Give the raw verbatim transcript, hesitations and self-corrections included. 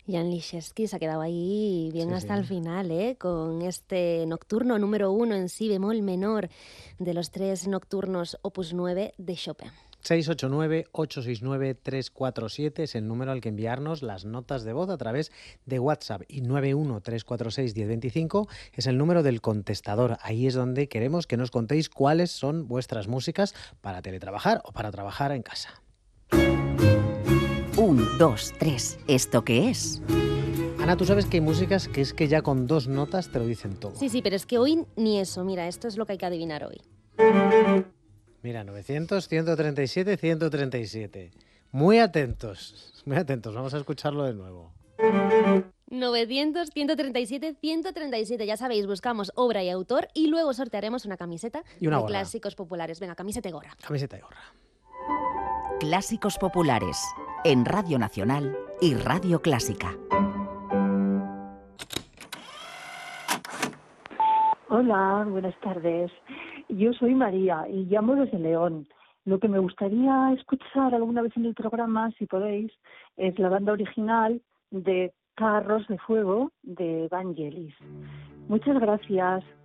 Jan Liszewski se ha quedado ahí bien Sí, hasta sí. el final, ¿eh? Con este nocturno número uno en si bemol menor de los tres nocturnos opus nueve de Chopin. seis ocho nueve, ocho seis nueve, tres cuatro siete es el número al que enviarnos las notas de voz a través de WhatsApp, y nueve uno tres cuatro seis uno cero dos cinco es el número del contestador. Ahí es donde queremos que nos contéis cuáles son vuestras músicas para teletrabajar o para trabajar en casa. Un, dos, tres. ¿Esto qué es? Ana, tú sabes que hay músicas que es que ya con dos notas te lo dicen todo. Sí, sí, pero es que hoy ni eso. Mira, esto es lo que hay que adivinar hoy. Mira, novecientos, ciento treinta y siete, ciento treinta y siete. Muy atentos, muy atentos. Vamos a escucharlo de nuevo. novecientos, ciento treinta y siete, ciento treinta y siete. Ya sabéis, buscamos obra y autor y luego sortearemos una camiseta Y una de gorra. clásicos populares. Venga, camiseta y gorra. Camiseta y gorra. Clásicos populares. En Radio Nacional y Radio Clásica. Hola, buenas tardes. Yo soy María y llamo desde León. Lo que me gustaría escuchar alguna vez en el programa, si podéis, es la banda original de Carros de Fuego de Vangelis. Muchas gracias.